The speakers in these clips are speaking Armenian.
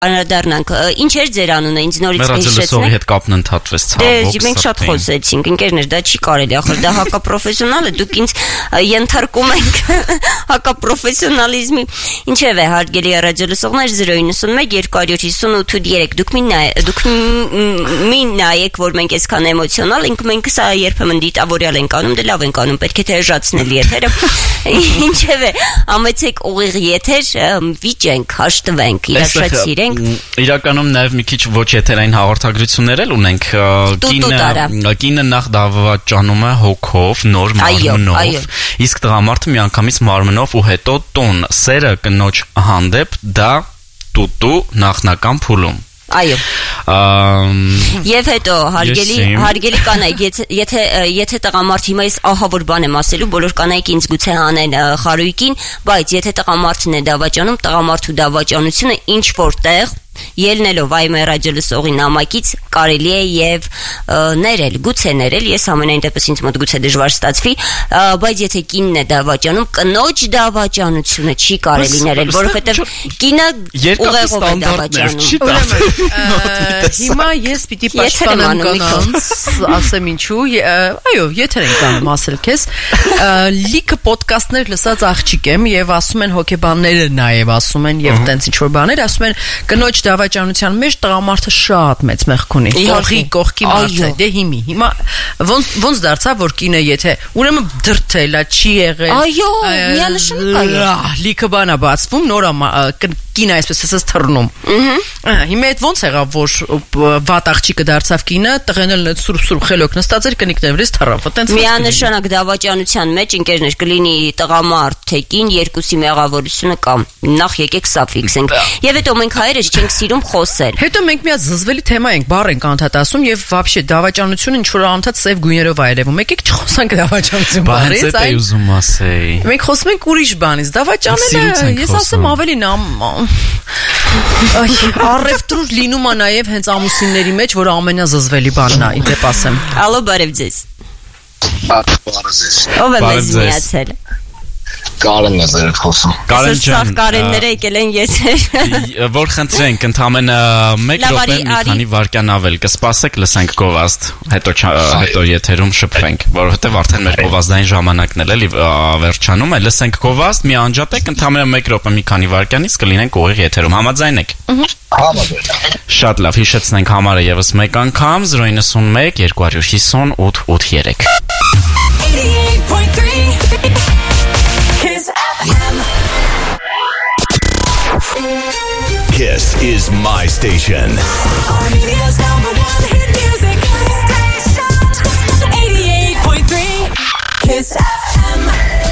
Անդառնանք ինչ էր ձեր անունը ինձ նորից հիշեցնեք հետ կապն ընդհատվեց ցավոք մենք շատ խոսեցինք ընկերներ դա չի կարելի ախր դա հակապրոֆեսիոնալ է դուք ինձ ենթարկում եք հակապրոֆեսիոնալիզմի ինչևէ հարգելի ռադիոլսողներ 091 258 դուք մի նայեք որ մենք այսքան էմոցիոնալ ենք մենք սա երբեմն դիտավորյալ ենք անում դե լավ ենք անում պետք է թեժացնել եթերը ինչևէ ամեցեք ուղիղ եթեր վիճենք հաշտվենք իրաշացիր Իրականում նաև մի քիչ ոչ եթերային հաղորդագրություններ էլ ունենք կինը նախ դավաճանում է հոգով, նոր մարմնով, իսկ տղամարդը միանգամից մարմնով ու հետո տոն, սերը կնոջ հանդեպ դա տուտու նախնական փուլում Այո Եվ հետո հարգելի կանայք եթե տղամարդ հիմա ես ահա որ բան եմ ասելու բոլոր կանայք ինձ գուցե հանեն խարույկին բայց եթե տղամարդն է դավաճանում տղամարդու դավաճանությունը ինչ որտեղ ելնելով այ մեր ռադիոլսողի նամակից կարելի է եւ ներել գուցե ներել ես ամենայն դեպս ինձ մոտ գուցե դժվար ստացվի բայց եթե կինն է դավաճանում կնոջ դավաճանությունը չի կարելի ներել որովհետեւ կինը ուղեղով է դավաճանում Հիմա ես պիտի պաշտպանեմ կանանց ասեմ ինչու այո եթեր ենք անում ասել քեզ լիքը ոդկասթներ լսած աղջիկ եմ եւ ասում են հոկեբանները նաեւ ասում են եւ տենց ինչ որ բաներ ասում են կնոջ դավաճանության մեջ տղամարդը շատ մեծ մեղք ունի կողքի մարդը դե հիմա ոնց դարձավ որ կինը եթե ուրեմն դրթել է չի եղել այո միանշանակ այո լիքը բան է բացվում նոր կինը այսպես ասած թռնում հիմա այդ ոնց եղավ որ վատ աղջիկը դարձավ կինը տղեն էլ սուրբ խելոք նստած էր կնիկներ վրից թռավ այտենց միանշանակ դավաճանության մեջ ընկերներ կլինի տղամարդ թե կին երկուսի մեղավորությունը կամ նախ եկեք սա ֆիքսենք եւ հետո մենք հայերս չենք սիրում խոսել հետո մենք մի հատ զզվելի թեմա ենք բառ ենք անդադասում եւ вообще դավաճանությունը ինչ որ անդադ սև գույներով է երևում եկեք չխոսանք դավաճանություն բառից այ ուզում ասեի մենք խոսում ենք ուրիշ բանից դավաճանելը ես ասեմ ավելին առևտրուր լինում է նաև հենց ամուսինների մեջ, որ ամենազզվելի բանն է, իդեպ ասեմ։ Ալո, բարև ձեզ։ Բարև ձեզ։ Ով է մեզ միացել։ Կարեն է ձեր խոսում։ Կարեն ջան։ Կարենները եկել են եթեր։ Որ խնդրենք, ընդամենը 1 րոպե մի քանի վայրկյան ավել կսպասեք, լսենք գովազդ, հետո եթերում շփվենք, որովհետև արդեն մեր գովազդային ժամանակն էլ էլի վերջանում է, լսենք գովազդ, մի անջատեք, ընդամենը 1 րոպե մի քանի վայրկյանից կլինենք ուղիղ եթերում, համաձայն եք։ Շատ լավ, հիշեցնենք համարը եւս մեկ անգամ 091 250 883 Kiss is my station. Armenia's #1 hit music station. 88.3 Kiss FM.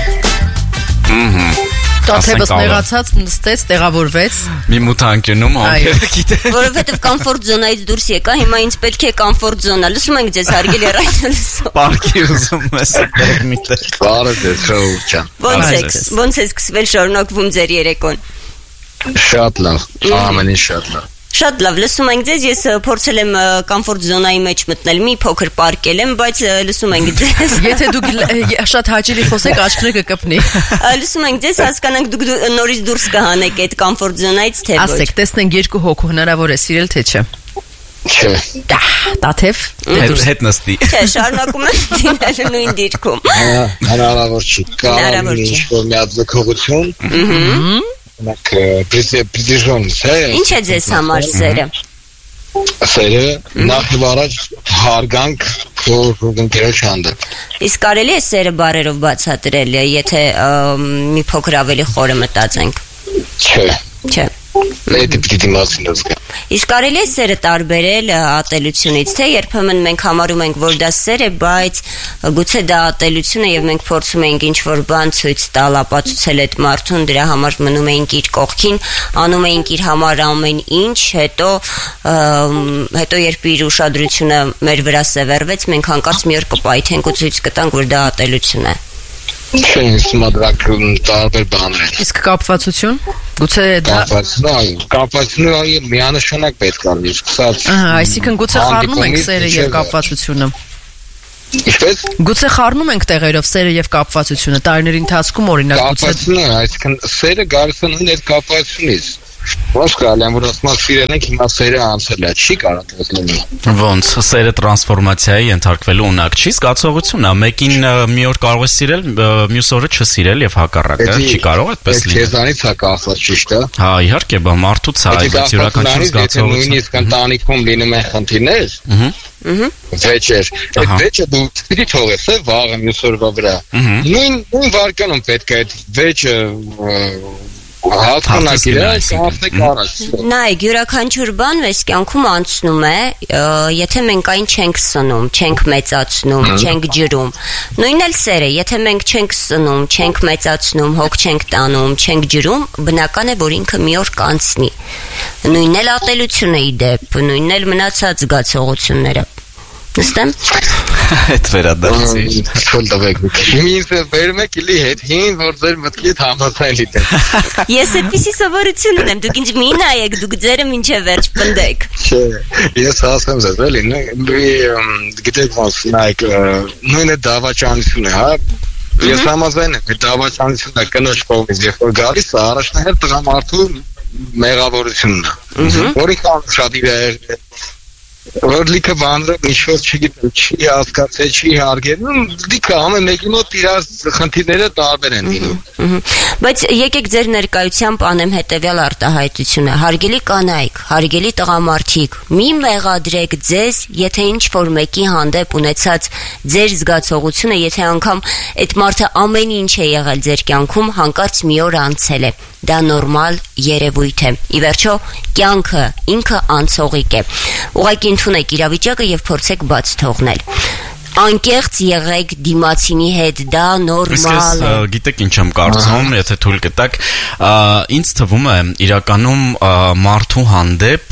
Տաթևս նեղացած նստեց, տեղավորվեց։ Մի մութանկյունում ոնքերը գիտե։ Որովհետև կոմֆորտ զոնայից դուրս եկա, հիմա ինձ պետք է կոմֆորտ զոնա։ Լսում ենք ձեզ հարգելի ռադիոլսող։ Պարկի ուզում ես այդտեղ միտեղ։ Բարև ձեզ, Շաուր ջան։ Ոնց է սկսվել շարունակվում ձեր երեկոն։ Շատ լավ, ամենին շատ լավ։ Շատ լավ, լսում ենք ձեզ, ես փորձել եմ կոմֆորտ զոնայի մեջ մտնել, մի փոքր պարկել եմ, բայց լսում ենք ձեզ։ Եթե դուք շատ հաճելի խոսեք, աչքները կկպնի։ Լսում ենք ձեզ, հասկանանք դուք նորից դուրս կհանեք այդ կոմֆորտ զոնայից, թե ոչ։ Ասեք, տեսնենք 2 հոգու հնարավոր է սիրել թե չէ։ Չէ։ Տաթև հետ նստի։ Չէ, շարունակում եմ դինել նույն դիրքում։ Հնարավոր չի, կարող է ինչ-որ մի հատ զգացողություն։ Մենք պրիզիժոնս է։ Ինչ է ձեզ համար սերը։ Սերը նախ եւ առաջ հարգանք քո հանդեպ։ Իսկ կարելի է սերը բարերով բացատրել, եթե մի փոքր ավելի խորը մտածենք։ Չէ։ Այդ պիտի մասին զգա։ Իսկ կարելի է սերը տարբերել ատելությունից, թե երբեմն մենք համարում ենք, որ դա սեր է, բայց գուցե դա ատելություն է եւ մենք փորձում ենք ինչ-որ բան ցույց տալ, ապացուցել այդ մարդուն, դրա համար մնում ենք իր կողքին, անում ենք իր համար ամեն ինչ, հետո երբ իր ուշադրությունը մեր վրա սևեռվեց, մենք հանկարծ մի օր կպայթենք ու ցույց կտանք, որ դա ատելություն է։ Չէ, սմադրակ տարբեր բաներ են։ Իսկ կապվածություն։ Գուցե դա կապվածությունը միանշանակ պետք է լինի, սկսած։ Այսինքն գուցե խառնում ենք սերը եւ կապվածությունը։ Ինչպես։ Գուցե խառնում ենք տեղերով սերը եւ կապվածությունը տարիների ընթացքում օրինակ գուցե։ Կապվածությունը, այսինքն սերը գալիս է նույն այդ կապվածությունից։ Ոնց կարելի է որ ասում սիրել ենք հիմա սերը անցել է, չի կարող լինի։ Ոնց սերը տրանսֆորմացիայի ենթարկվելու ունակ չի, զգացողությունն է, մեկին մի օր կարող է սիրել, մյուս օրը չսիրել եւ հակառակը, չի կարող այդպես լինել։ Քեզանից է կախված, ճիշտ է։ Հա, իհարկե, մարդուց է, բայց յուրաքանչյուր զգացողություն։ Նույնիսկ ընտանիքում լինում են խնդիրներ։ Վեճեր, այդ վեճը դու պիտի թողես, վաղը մյուս օրվա վրա։ Նույն վարկանում պետք է այդ վեճը Նայ, յուրաքանչյուր բան այս կյանքում անցնում է, եթե մենք այն չենք սնում, չենք մեծացնում, չենք ջրում։ Նույնն էլ սերը, եթե մենք չենք սնում, չենք մեծացնում, հոգ չենք տանում, չենք ջրում, բնական է, որ ինքը մի օր կանցնի։ Նույնն էլ ատելությունը ի դեպ, նույնն էլ մնացած զգացողությունները։ Նստեմ։ Այդ վերադարձի։ Խնդրեք։ Ինձ վերում եք իլի հետ, հին որ ձեր մտքիդ համացան լիտեն։ Ես այդպիսի սովորություն ունեմ, դուք ինձ մի նայեք, դուք ձերը մինչև վերջ պնդեք։ Չէ, ես ասեմ ձեզ, էլի, գիտեք ոնց նայեք, նույնը դավաճանություն է, հա։ Ես համաձայն եմ, դավաճանությունը կնոջ կողմից, երբ որ գալիս է, առաջնահերթ տղամարդու մեղավորությունն է։ Որի կան շատ իրեր որ լիքը բանրը ինչ-որ չգիտեմ, չի հասկացել, չի հարգել, լիքը ամեն մեկի մոտ իրար խնդիրները տարբեր են լինում։ Բայց եկեք ձեր ներկայությամբ անեմ հետևյալ արտահայտությունը. հարգելի կանայք, հարգելի տղամարդիկ, մի մեղադրեք ձեզ, եթե ինչ-որ մեկի հանդեպ ունեցած ձեր զգացողությունը, եթե անգամ այդ մարդը ամեն ինչ է եղել ձեր կյանքում, հանկարծ մի օր անցել է։ Դա նորմալ երևույթ է։ Ի վերջո, կյանքը ինքը անցողիկ է։ Ուղղակի ընդունեք իրավիճակը եւ փորձեք բաց թողնել։ Անկեղծ եղեք դիմացինի հետ, դա նորմալ է։ Գիտեք ինչ եմ կարծում, եթե թույլ կտաք, ինձ թվում է իրականում մարդու հանդեպ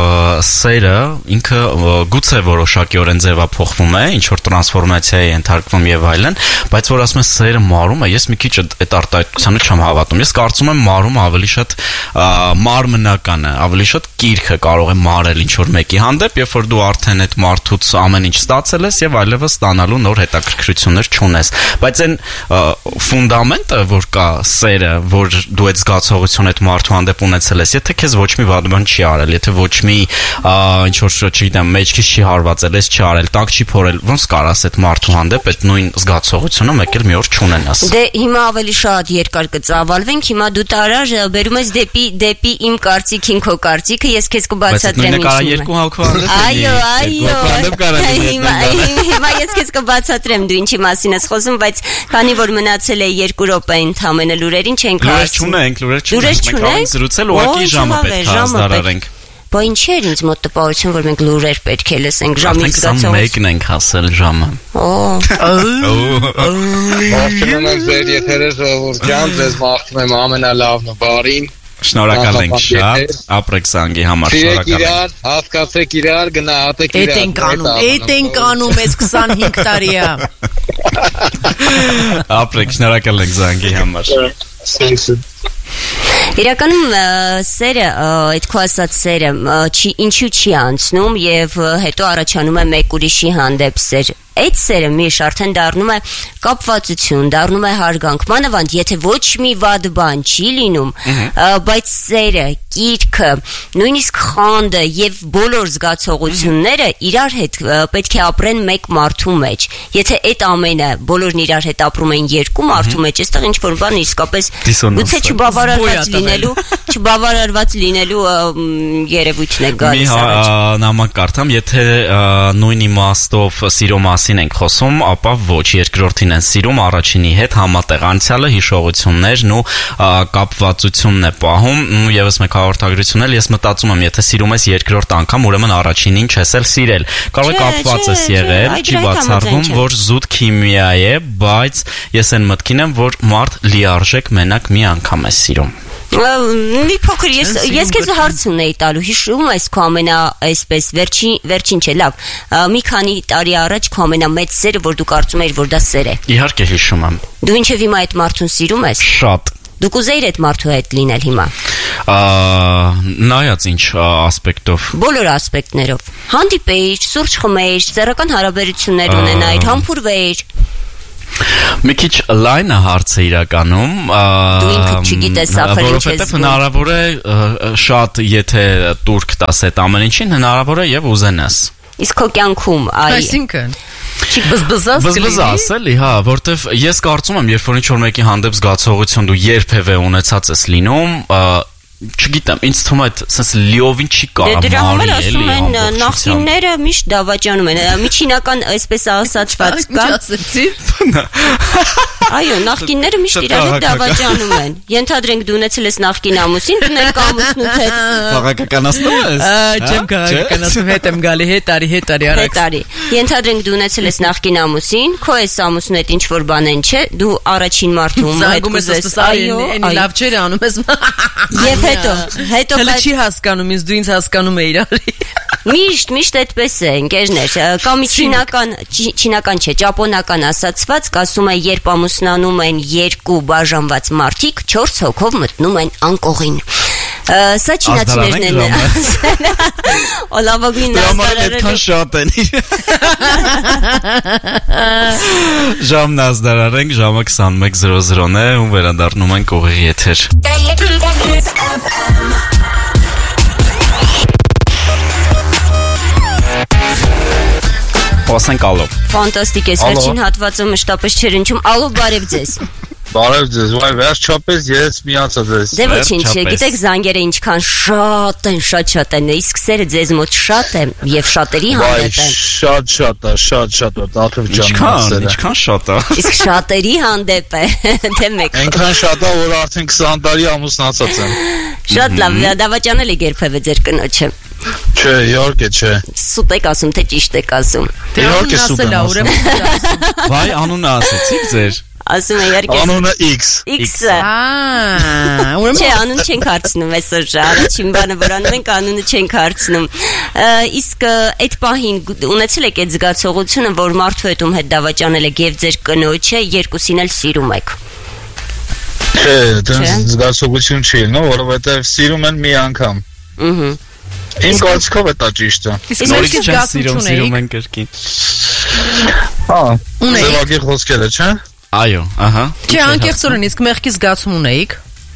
սերը ինքը գուցե որոշակիորեն ձևափոխվում է, ինչ որ տրանսֆորմացիա է ենթարկվում եւ այլն, բայց որ ասում են սերը մարում է, ես մի քիչ այդ արտահայտությանը չեմ հավատում։ Ես կարծում եմ մարում ավելի շատ մարմնական է, ավելի շատ կիրքը կարող է մարել ինչ որ մեկի հանդեպ, երբ որ դու արդեն այդ մարդուց ամեն ինչ ստացել ես եւ այլևս ստանալու նոր հետաքրքրություններ չունես, բայց այն ֆունդամենտը, որ կա սերը, որ դու այդ զգացողությունը այդ մարդու հանդեպ ունեցել ես, եթե քեզ ոչ մի վատ բան չի արել, եթե ոչ մի ինչ որ չգիտեմ, մեջքից չի հարվածել, ես չի արել, տակ չի փորել, ոնց կարաս այդ մարդու հանդեպ այդ նույն զգացողությունը մեկ էլ մի օր չունենաս։ Դե հիմա ավելի շատ երկար կծավալվենք, հիմա դու տարար բերում ես դեպի իմ կարծիքին քո կարծիքը, ես քեզ կբացատրեմ ինչ։ Բայց նույնը կարա երկու հոգու հանդեպ Հիմա ես քեզ կբացատրեմ դու ինչի մասին ես խոսում, բայց քանի որ մնացել է 2 րոպե ընդամենը լուրերին չենք ասում։ Լուրեր չունենք, մենք զրուցել ուղղակի ժամը պետք է հազարարենք։ Բա ինչի էր ինձ մոտ տպավորություն, որ մենք լուրեր պետք է լսենք ժամի զգացողություն։ Մենք 21-ն ենք հասել ժամը։ Ողջունում եմ ձեր եթերը ժողովուրդ ջան, ձեզ մաղթում եմ ամենալավն ու բարին։ Շնորհակալ ենք շատ, ապրեք զանգի համար, շնորհակալ ենք։ Հասկացեք իրար, գնահատեք իրար։ Էդ ենք անում այս 25 տարիա։ Ապրեք, շնորհակալ ենք զանգի համար։ Իրականում սերը, այդ քո ասած սերը, ինչու չի անցնում եւ հետո առաջանում է մեկ ուրիշի հանդեպ սեր։ Այդ սերը միշտ արդեն դառնում է կապվածություն, դառնում է հարգանք, մանավանդ եթե ոչ մի վատ բան չի լինում, բայց սերը, կիրքը, նույնիսկ խանդը եւ բոլոր զգացողությունները իրար հետ պետք է ապրեն մեկ մարդու մեջ։ Եթե այդ ամենը բոլորն իրար հետ ապրում են երկու մարդու մեջ, այստեղ ինչ որ բան իսկապես գուցե չբավարարված լինելու երևույթն է գալիս առաջ։ Մի նամակ կարդամ, եթե նույն իմաստով սիրո մասին ենք խոսում, ապա ոչ, երկրորդին են սիրում, առաջինի հետ համատեղ անցյալը հիշողություններն ու կապվածությունն է պահում։ Եվս մեկ հաղորդագրություն էլ, ես մտածում եմ, եթե սիրում ես երկրորդ անգամ, ուրեմն առաջինին չես էլ սիրել։ Կարող է կապված ես եղել, չի բացառվում, որ զուտ քիմիա է, բայց ես այն մտքին եմ, որ մարդ լիարժեք մենակ մի անգամ է սիրում։ Մի փոքր ես քեզ հարց ունեի տալու, հիշում ես քո այսպես վերջին չէ, լավ, մի քանի տարի առաջ քո ամենամեծ սերը, որ դու կարծում էիր, որ դա սեր է։ Իհարկե հիշում եմ։ Դու ինչև հիմա այդ մարդուն սիրում ես։ Շատ։ Դու կուզեիր այդ մարդու հետ լինել հիմա։ Նայած ինչ ասպեկտով։ Բոլոր ասպեկտներով։ Հանդիպեիր, սուրճ խմեիր, սեռական հարաբերություններ ունենայիր, համբուրվեիր։ Մի քիչ լայն է հարցը իրականում, Դու ինքդ չգիտես ախր ինչ ես որովհետև հնարավոր է շատ եթե տուրք տաս այդ ամեն ինչին, հնարավոր է եւ ուզենաս։ Իսկ քո կյանքում Այսինքն չի բզբզաս էլի, հա, որտեվ ես կարծում եմ, երբ որ ինչ-որ մեկի հանդեպ զգացողություն դու երբևէ ունեցած ես լինում, չգիտեմ, ինձ թվում է sense լիովին չի կարող դրա համար ասում են նախինները միշտ դավաճանում են միջինական այսպես ասածված կա այո նախինները միշտ իրար հետ դավաճանում են ենթադրենք դու ունեցել ես նախին ամուսին դու նայ ամուսնուց հետ քաղաքականացնում ես չեմ քաղաքականացնում հետ եմ գալի հետարի արի ենթադրենք դու ունեցել ես նախին ամուսին քո այս ամուսնու հետ ինչ որ բան են չէ դու առաջին մարդում հետ կուզես այո լավ չէ անում ես Եվ հետո չի հասկանում ինձ դու ինձ հասկանում ես իրարի Միշտ այդպես է ընկերներ կամ չինական չէ ճապոնական ասացված ասում է երբ ամուսնանում են երկու բաժանված մարդիկ 4 հոգով մտնում են անկողին Սա չինացիներն են Օլավագին այդքան շատ են Ժամն ազդարարենք ժամը 21:00 է ու վերադառնում ենք ուղիղ եթեր Ասենք ալո Ֆանտաստիկ է վերջին հատվածը մշտապես չէր ընչում ալո բարև ձեզ Բարև ձեզ, վայ վերջապես ես միացա ձեզ Դե ոչինչ, գիտեք զանգերը ինչքան շատ են իսկ սերը ձեզ մոտ շատ է եւ շատերի հանդեպ է Շատ է Աթև ջան Ինչքան շատ է Իսկ շատերի հանդեպ է թե մեկ Այնքան շատ է որ արդեն 20 տարի ամուսնացած եմ Շատ լավ, դավաճանել եք երբևէ ձեր կնոջը Չէ, իհարկե չէ Սուտ եք ասում, թե ճիշտ եք ասում Իհարկե սուտ եմ ասում Վայ անունը ասեցիք ձեր Ասում է իհարկե Անունը X X-ը Չէ, անուն չենք հարցնում այսօր առաջին բանը որ անում ենք անունը չենք հարցնում Իսկ այդ պահին ունեցել եք այդ զգացողությունը որ մարդու հետ ում հետ դավաճանել եք եւ ձեր կնոջը երկուսին էլ սիրում եք Չէ, դա զգացողություն չի, նո, որովհետեւ սիրում են մի անգամ Իմ կարծիքով է դա ճիշտը Նորից չեն սիրում են կրկին Հա, ձևակի խոսքերը, չէ Այո, ահա Չէ, անկեղծորեն իսկ մեղքի զգացում ունեիք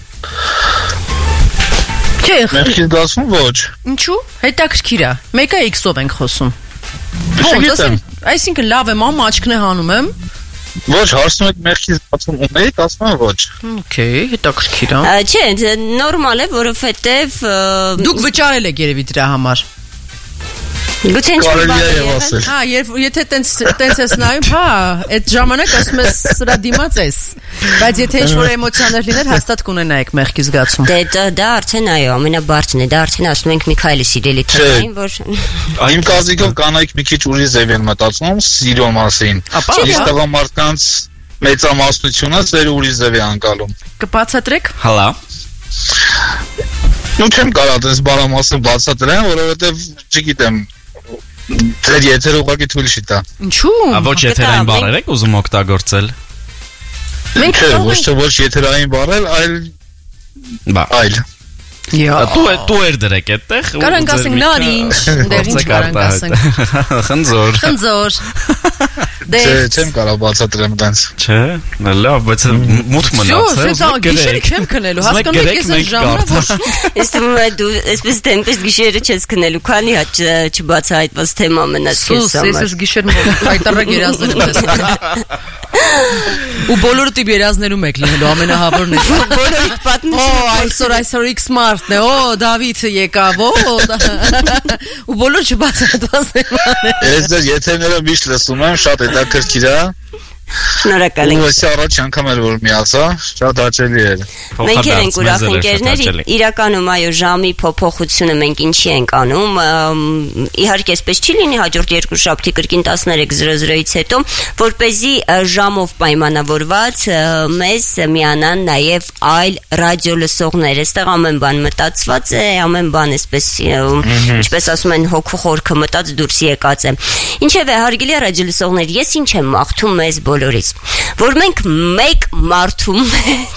Չէ Մեղքի զգացում ոչ Ինչու, հետաքրքիր է Մեկը X-ով ենք խոսում Չգիտեմ Այսինքն լավ եմ, ամ աչքն է հանում եմ Ոչ, հարցնում եք մեղքի զգացում ունեիք, ասում եմ ոչ Okay, հետաքրքիր է Չէ, նորմալ է, որովհետև Դուք վճարել եք երևի դրա համար Գուցե ինչ-որ բան է եղել Հա, եթե տենց ես նայում, հա, այդ ժամանակ ասում ես սրա դիմաց ես Բայց եթե ինչ-որ էմոցիաներ լիներ, հաստատ կունենայիք մեղքի զգացում Դա արդեն այո, ամենաբարձն է, դա արդեն ասում ենք Միքայելի սիրելի թեմային, որ Իմ կազիկով կանայք մի քիչ ուրիշ ձև են մտածում սիրո մասին Իսկ տղամարդկանց մեծամասնությունը ծեր ուրիշ ձև է անցալում Կբացատրեք Հալա Նու չեմ կարող դες բանամասը բացատրեմ, որովհետև չգիտեմ Ձեր եթերը ուղղակի թույլ չի տա Ինչու Ոչ եթերային բառեր եք ուզում օգտագործել Ոչ թե ոչ եթերային բառեր, այլ Դու էր դրեք այդտեղ Կարանք ասենք նարինջ Դեր ինչ կարանք ասենք Խնձոր Չեմ կարող բացատրեմ դենց Չէ, լավ, բայց մութ մնաց Գիշերը չեմ քնելու, հասկանում եք ես այս ժամանակ Ես թվում է դու այսպես տեմպես գիշերը չես քնելու, քանի հատ չբացահայտված թեմա մնաց քեզ համար Ես գիշերն հայտարարակ երազներում ես Ու բոլորը տիպ երազներում եք լինելու ամենահավորն է Բոլորիդ պատմություն Այսօր X մարդ է, Դավիթը եկավ, ու բոլոր չբացատրված Ես ձեր եթերները միշտ լսում եմ, շատ հետաքրքիր է Շնորհակալ ենք։ Ուրեմն առաջ անգամ էր որ միացա, շատ հաճելի էր։ Մենք ենք ուրախ ընկերներ, իրականում այո ժամի փոփոխությունը մենք ինչի ենք անում, իհարկե այսպես չի լինի հաջորդ երկու շաբթի կրկին 13:00-ից հետո, որ เป զի ժամով պայմանավորված մեզ միանան նաև այլ ռադիո լսողներ, այստեղ ամեն բան մտածված է, ամեն բան այսպես ինչպես ասում են հոգու խորքը մտած դուրս եկած է։ Ինչևէ հարգելի ռադիո լսողներ, ես ինչ եմ մաղթում մեզ բոլորից, որ մենք մեկ մարդու մեջ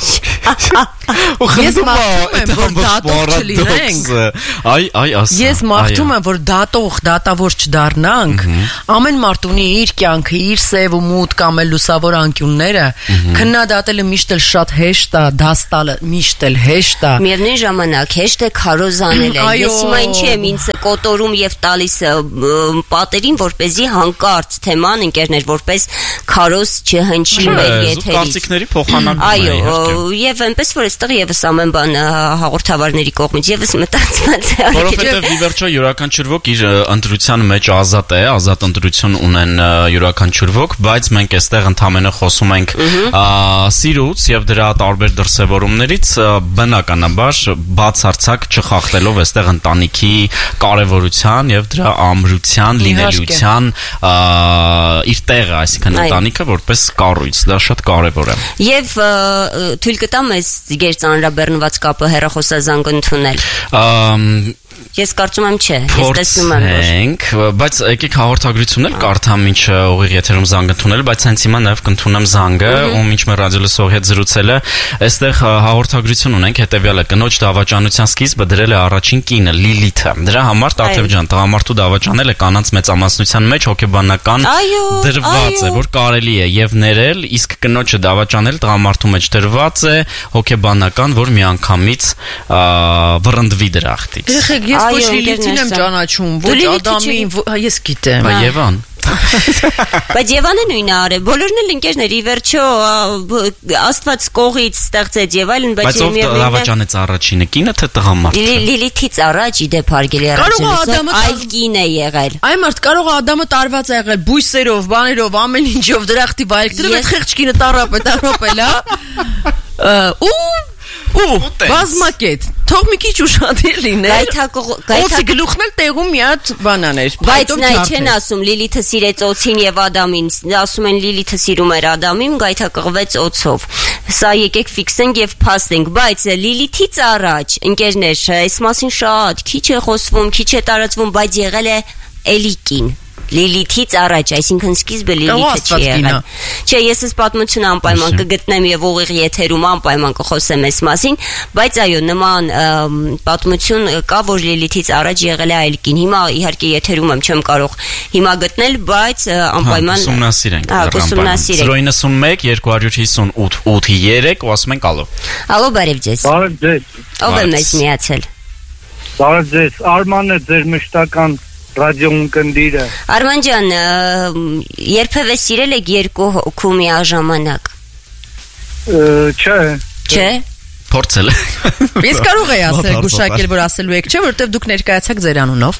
Ես մաղթում եմ, որ դատող չլինենք։ Այ ասա։ Ես մաղթում եմ, որ դատավոր չդառնանք։ Ամեն մարդ ունի իր կյանքը, իր սև ու մութ կամ էլ լուսավոր անկյունները։ Քննադատելը միշտ էլ շատ հեշտ է, դաս տալը միշտ էլ հեշտ է։ Միևնույն ժամանակ հեշտ է քարոզանել։ Ես հիմա ինչի եմ ինձ կոտորում եւ տալիս պատերին, որպեսզի հանկարծ թեման ընկերներ որպես քարոզ չհնչի մեր եթերից։ Կարծիքների փոխանակում է։ Այո, եւ այնպես որ այստեղ եւս ամեն բան հաղորդավարների կողմից եւս մտածված է։ Որովհետեւ ի վերջո յուրաքանչյուր ոք իր ընտրության մեջ ազատ է, ազատ ընտրություն ունեն յուրաքանչյուր ոք, բայց մենք այստեղ ընդհանրապես խոսում ենք սիրուց եւ դրա տարբեր դրսեւորումներից, բնականաբար բացարձակ չխախտելով այստեղ ընտանիքի կարևորության եւ դրա ամրության, լինելիության իր տեղը, այսինքն ընտանիքը որպես կառույց, դա շատ կարևոր է։ Եվ թույլ կտամ ես ձեր ծանրաբեռնված կապը հեռախոսազանգ ընդունել։ Ես կարծում եմ չէ, ես տեսնում եմ որ։ Բայց եկեք հաղորդագրությունն էլ կարդամ ինչ ուղիղ եթերում զանգ ընդունել, բայց հենց հիմա նաև կընդունեմ զանգը, ում ինչ մեր ռադիոլսողի հետ զրուցելը, այստեղ հաղորդագրություն ունենք, հետևյալը կնոջ դավաճանության սկիզբը դրել է առաջին կինը Լիլիթը։ Դրա համար Տաթև ջան, տղամարդու դավաճանելը կանանց մեծամասնության մեջ հոգեբանական դրված է, որ կարելի է եւ ներել, իսկ կնոջը դավաճանել տղամարդու մեջ դրված է հոգեբանական, որ միանգամից վռնդվի դրախտից։ Ես ոչ Լիլիթին եմ ճանաչում, ոչ Ադամին, ես գիտեմ։ Բա Եվան։ Բայց Եվանը նույնը արել, բոլորն էլ ընկերներ, ի վերջո Աստված կողից ստեղծեց եւ այլն, բայց ով դավաճանեց առաջինը, կինը թե տղամարդը։ Լիլիթից առաջ իդեպ հարգելի առաջինը այլ կին է եղել։ Այ մարդ կարող է Ադամը տարված է եղել բույսերով, բաներով, ամեն ինչով դրախտի բայկ դրել, այդ խեղճ կինը տարապել, ու բազմակետ թող մի քիչ ուշադիր լիներ օծի գլուխն էլ տեղում մի հատ բանաներ բայց նա չեն ասում Լիլիթը սիրեց օծին եւ Ադամին ասում են Լիլիթը սիրում էր Ադամին գայթակղվեց օծով սա եկեք ֆիքսենք եւ փաստենք բայց Լիլիթից առաջ ընկերներ այս մասին շատ քիչ է խոսվում քիչ է տարածվում բայց եղել է Էլիկին Լիլիթից առաջ, այսինքն սկիզբը Լիլիթը չի եղել։ Չէ, ես այս պատմությունը անպայման կգտնեմ եւ ուղիղ եթերում անպայման կխոսեմ այս մասին, բայց այո, նման պատմություն կա, որ Լիլիթից առաջ եղել է այլ կին։ Հիմա իհարկե եթերում եմ չեմ կարող հիմա գտնել, բայց անպայման ուսումնասիրենք։ 091 258 83 ու ասում ենք ալո։ Ալո, բարև ձեզ։ Բարև ձեզ։ Ով է մեզ միացել։ Բարև ձեզ, Արմանն է ձեր մշտական ռադիոյն կնդիրը։ Արման ջան, երբևէ սիրել եք երկու հոգու միաժամանակ։ Չէ։ Փորձել։ Ես կարող եի ասել, գուշակել, որ ասելու եք, չէ, որովհետև դուք ներկայացաք ձեր անունով։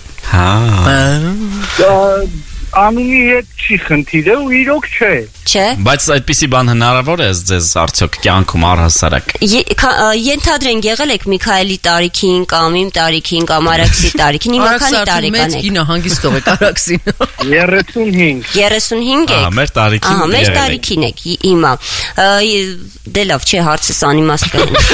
Անունի հետ չի խնդիրը ու իրոք չէ։ Չէ։ Բայց այդպիսի բան հնարավոր է ձեզ արդյոք կյանքում առհասարակ։ Ենթադրենք եղել եք Միքայելի տարիքին կամ իմ տարիքին կամ Արաքսի տարիքին, հիմա քանի տարեկան եք։ Մեծ կինը հանգիստող եք Արաքսին։ 35։ 35 եք։ Մեր տարիքին։ Մեր տարիքին եք հիմա։ Դե լավ, չէ, հարցս անիմաստ կլինի։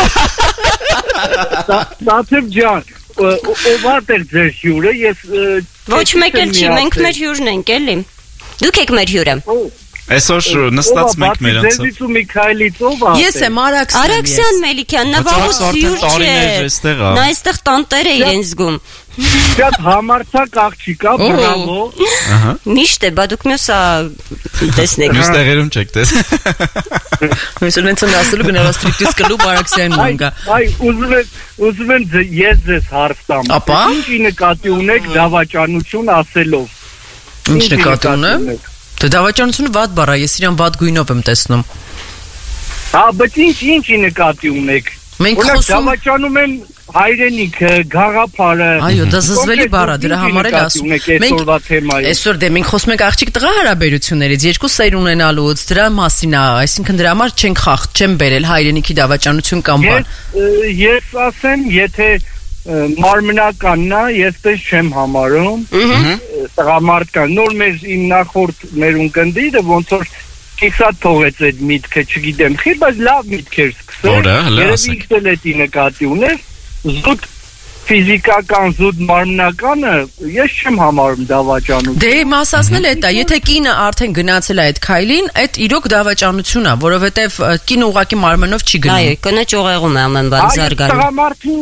Տաթև ջան, ով ատեր ձեր հյուրը, ես ոչ մեկ էլ չի, մենք մեր հյուրն ենք, էլի։ Դուք եք մեր հյուրը։ Այսօր նստած մենք մեր անցած։ Ձեզից ու Միքայելից ով ա։ Ես եմ Արաքսյան։ Արաքսյան Մելիքյան, նա վաղուց հյուր չէ։ Նա այստեղ տանտեր է իրեն զգում։ Շատ համարցակ աղջիկա, բրավո։ Միշտ է, բա դուք մյուսա տեսնեք։ Մյուս տեղերում չեք տես։ Այսօր ինձ ասելու գնալա ստրիպտիզ կլուբ Արաքսյան մանգա։ Այ ուզում եմ ես ձեզ հարց տամ։ Ինչի նկատի ունեք դավաճանություն ասելով։ Ինչ նկատի ունեմ։ Դե դավաճանությունը վատ բառ է, ես իրան վատ գույնով եմ տեսնում։ Հա, բայց ինչի նկատի ունեք։ Մենք խոսում դավաճանում են հայրենիքը, գաղափարը։ Այո, դա զզվելի բառ է, դրա համար էլ ասում։ Այսօր դե մենք խոսում ենք աղջիկ տղա հարաբերություններից, երկու սեր ունենալուց, դրա մասին է, այսինքն դրա համար չեմ բերել հայրենիքի դավաճանություն կամ բան։ Ես ասեմ, եթե մարմնականն է, ես պես չեմ համարում։ Տղամարդկան, նոր իմ նախորդ մեր ունկնդիրը ոնց որ կիսատ թողեց այդ միտքը, չգիտեմ, խի, բայց լավ միտք էր սկսել։ Երևի իքսել էտի նկատի ուներ, զուտ ֆիզիկական զուտ մարմնականը ես չեմ համարում դավաճանություն։ Դե մասածնել է դա, եթե կինը արդեն գնացել է այդ քայլին, այդ իրոք դավաճանություն է, որովհետև կինը ուղղակի մարմնով չի գնում։ Այո, կնոջ ուղեղում է ամեն բան զարգանում։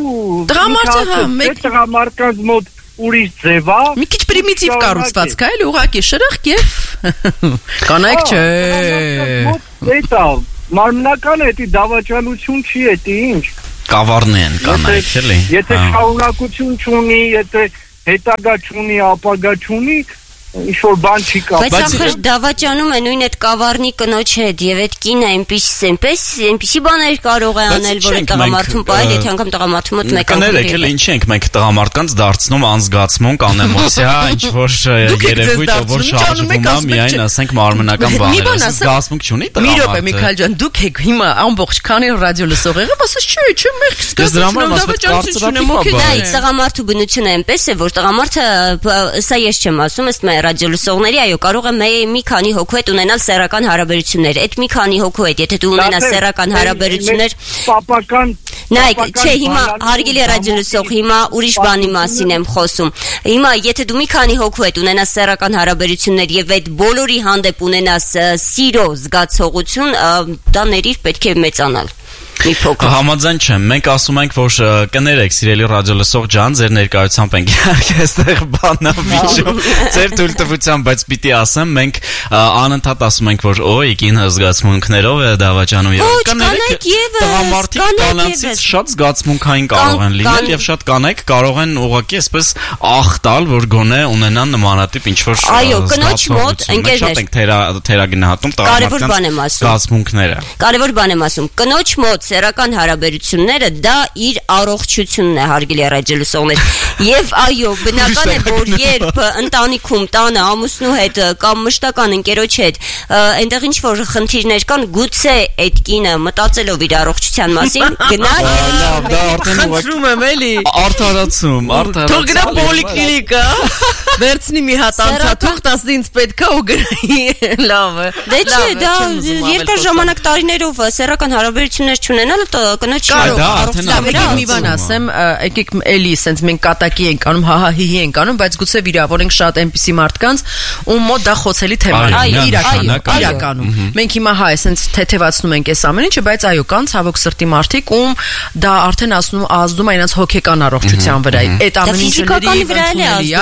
Տղամարդկանց մոտ ուրիշ ձև է։ Մի քիչ պրիմիտիվ կառուցվածք է, էլի ուղղակի շրխկ եւ կանայք չէ։ Դա մարմնական է, դա դավաճանություն չի, դա ինչ։ Կավառն են կանայք, էլի։ Եթե շարունակություն չունի, եթե հետագա չունի, ապագա չունի, ինչ-որ բան չի կապ։ Բայց ախր դավաճանում է նույն այդ կավառնի կնոջ հետ եւ այդ կինը այնպիսի բաներ կարող է անել, որ տղամարդուն պահել, եթե անգամ տղամարդու մոտ մեկ անգամ։ Կներեք, էլ ինչ ենք մենք տղամարդկանց դարձնում անզգացմունք, անեմոցիա, ինչ որ երևույթ, որ շարժվում է միայն, ասենք մարմնական բաներ։ Զգացմունք չունի տղամարդը։ Մի րոպե Միքայել ջան, դուք եք հիմա ամբողջ քանի ռադիո լսողերը, ասես չէ, մեկ տղամարդու բնությունը այնպես է, որ տղամարդը, սա ես չեմ ասում, ըստ ռադիոլսողների, այո, կարող է մի քանի հոգու հետ ունենալ սեռական հարաբերություններ։ Այդ մի քանի հոգու հետ, եթե դու ունենաս սեռական հարաբերություններ, պապական նայեք, չէ, հիմա հարգելի ռադիոլսող, հիմա ուրիշ բանի մասին եմ խոսում։ Հիմա եթե դու մի քանի հոգու հետ ունենաս սեռական հարաբերություններ եւ այդ բոլորի հանդեպ ունենաս սիրո զգացողություն, դա ներիր պետք է մեծանալ։ Մի փոքր։ Համաձայն չեմ։ Մենք ասում ենք, որ կներեք, սիրելի ռադիոլսող ջան, ձեր ներկայությամբ ենք իհարկե այստեղ բանավիճում։ Ձեր թույլտվությամբ, բայց պիտի ասեմ, մենք անընդհատ ասում ենք, որ օй, կինը զգացմունքներով է դավաճանում եւ կներեք տղամարդիկ կանանցից շատ զգացմունքային կարող են լինել եւ շատ կանայք կարող են ուղղակի այսպես աղտալ, որ գոնե ունենան նմանատիպ ինչ որ զգացմունքներ։ Շատ ենք թերագնահատում տղամարդկանց զգացմունքները։ Կարևոր բան եմ ասում, կնոջ մոտ սեռական հարաբերությունները դա իր առողջությունն է, հարգելի ռադիոլսողներ։ Եվ այո, բնական է, որ երբ ընտանիքում, տանը, ամուսնու հետ կամ մշտական ընկերոջ հետ այնտեղ ինչ որ խնդիրներ կան, գուցե այդ կինը մտածելով իր առողջության մասին գնա դա արդեն խնդրում եմ էլի արդարացում։ Թող գնա պոլիկլինիկա, վերցնի մի հատ անցաթող, տասը ինձ պետք է ու գրի, լավ է։ Դե չէ, դա երկար ժամանակ տարիներով սեռական հարաբերություններ չունենալը կնոջ առողջության մի բան ասեմ, եկեք էլի սենց մենք կատակի ենք անում, հահահիհի ենք անում, բայց գուցե վիրավորենք շատ այնպիսի մարդկանց, ում մոտ դա խոցելի թեմա է, իրականում։ Մենք հիմա հայ սենց թեթևացնում ենք այս ամեն ինչը, բայց այո, կան ցավոք սրտի մարդիկ, ում դա արդեն ազդում է իրենց հոգեկան առողջության վրա։ Այդ ամեն ինչը լրիվ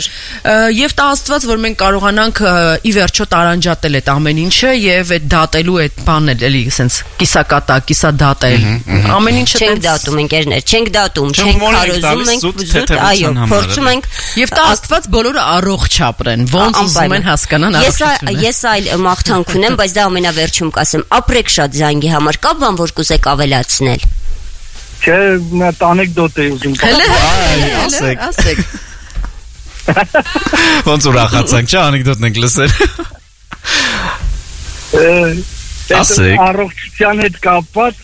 եւ տա Աստված, որ մենք կարողանանք ի վերջո տարանջատել այդ ամեն ինչը եւ այդ դատելու այդ բանն էլի սենց կիսակատակ, կիսադատել։ Ամեն ինչը չենք դատում ընկերներ, չենք դատում, չենք քարոզում, մենք այո, փորձում ենք եւ տա Աստված բոլորը առողջ ապրեն, ոնց ուզում են հասկանան առողջությունը։ Ես այլ մաղթանք ունեմ, բայց դա ամենավերջում կասեմ, ապրեք շատ զանգի համար, կա բան որ կուզեք ավելացնել։ Չէ, մի անեկդոտ է ուզում։ Ասեք։ Ոնց ուրախացանք, չէ, անեկդոտն ենք լսել։ Ասեք։ Առողջության հետ կապված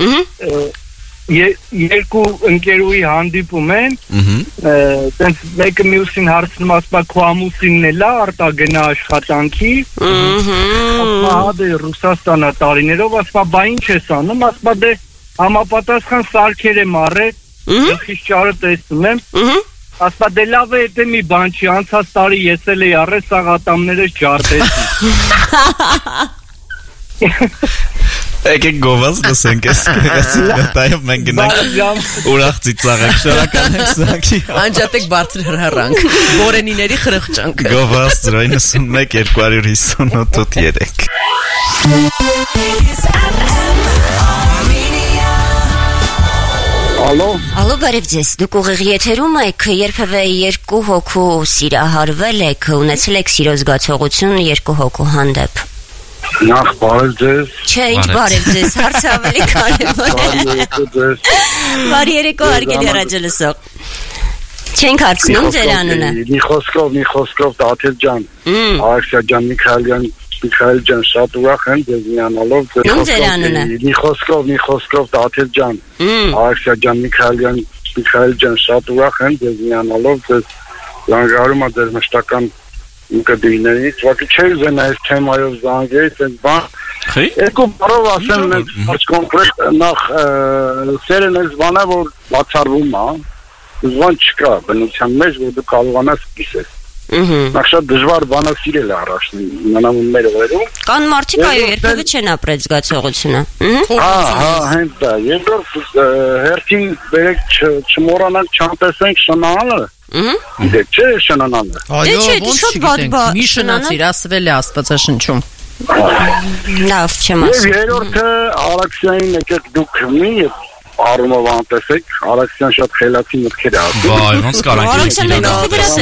երկու ընկերուհի հանդիպում են, տենց մեկը մյուսին հարցնում, ասում քո ամուսինն է լա արտագնա աշխատանքի, ասում դե Ռուսաստանա տարիներով, ասում բա ինչ ես անում, ասում դե համապատասխան սարքեր եմ առել, գլխիս ճարը տեսնում եմ, ասում դե լավ է, դե մի բան չի, անցած տարի ես էլ էի առել, սաղ ատամներս ջարդեցի։ Եկեք գովազ լսենք այս գտայով մենք գնանք ուրախ ծիծաղենք, շնորհակալ ենք Սակի։ Անջատեք բարձր հրահրանք, բորենիների խրխճանք։ Գովազ 091 258 Ալո, բարև ձեզ, դուք ուղիղ եթերում եք, երբևէ երկու հոգու սիրահարվել եք, ունեցել եք սիրո զգացողություն երկու հոգու հանդեպ։ Նախ բարև ձեզ։ Չէ, ինչ բարև ձեզ, հարցը ավելի կարևոր է։ Բարի երեկո, հարգելի ռադիոլսող։ Չենք հարցնում ձեր անունը։ Մի խոսքով Դաթև ջան, Ալեքսա ջան, Միքայել ջան, շատ ուրախ եմ ձեզ միանալով։ Ո՞ւմ ձեր անունը։ Մի խոսքով Դաթև ջան, Ալեքսա ջան, Միքայել ջան, շատ ուրախ եմ ձեզ միանալով, ձեզ զանգարում եմ ձեր մշտական Կդիներից, վակի չէ ուզեն այս թեմայով զանգեից, այս բան, երկու բարով ասեմ, այս կոնկրետ նախ սերեն այս բանը, որ բացարվում է, զոն չկա բնության մեջ, որ դու կարողանաս կիսես։ Նախ շատ դժվար բան է սիրել առաջին մնամուն մեր օրերում։ Կան մարդիկ այո, երբևէ չեն ապրել զգացողությունը։ Հենց դա։ Երկրորդ հերթին բերեք չմոռանանք չանտեսենք շնանալը։ Դե չէ շնանալը։ Այո, ոնց չգիտենք։ Մի շնացիր, ասվել է Աստվածաշնչում։ Լավ, չեմ ասում։ Եվ երրորդը Արաքսիային եկեք դուք մի առումով անտեսեք, Արաքսիան շատ խելացի մտքեր է ասում։ Վայ, ոնց կարանք։ Արաքսիան